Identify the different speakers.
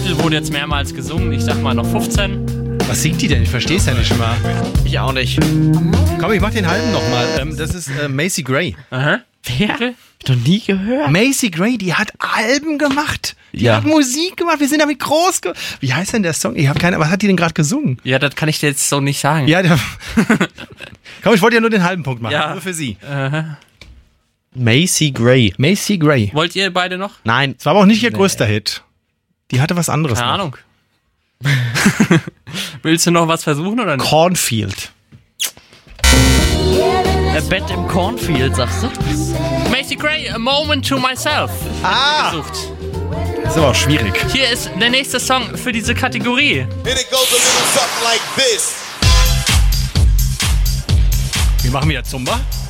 Speaker 1: Titel wurde jetzt mehrmals gesungen. Ich sag mal noch 15.
Speaker 2: Was singt die denn? Ich versteh's ja nicht mal.
Speaker 3: Ich auch nicht.
Speaker 2: Komm, ich mach den halben nochmal. Das ist Macy Gray.
Speaker 1: Aha.
Speaker 3: Wer? Noch nie gehört.
Speaker 2: Macy Gray, die hat Alben gemacht. Die
Speaker 3: Ja.
Speaker 2: hat Musik gemacht. Wir sind damit groß geworden. Wie heißt denn der Song? Ich habe keine. Was hat die denn gerade gesungen?
Speaker 1: Ja, das kann ich dir jetzt so nicht sagen.
Speaker 2: Ja, komm, ich wollte ja nur den halben Punkt machen.
Speaker 1: Ja.
Speaker 2: Nur für sie.
Speaker 3: Macy Gray.
Speaker 2: Macy Gray.
Speaker 1: Wollt ihr beide noch?
Speaker 3: Nein.
Speaker 2: Das war aber auch nicht ihr größter Hit. Die hatte was anderes.
Speaker 1: Keine
Speaker 2: noch.
Speaker 1: Ahnung. Willst du noch was versuchen oder nicht?
Speaker 2: Cornfield.
Speaker 3: Bett im Cornfield, sagst du?
Speaker 1: Macy Gray, A Moment to Myself. Gesucht.
Speaker 2: Das ist aber auch schwierig.
Speaker 1: Hier ist der nächste Song für diese Kategorie.
Speaker 4: And it goes a little something like this.
Speaker 2: Wir machen wieder Zumba.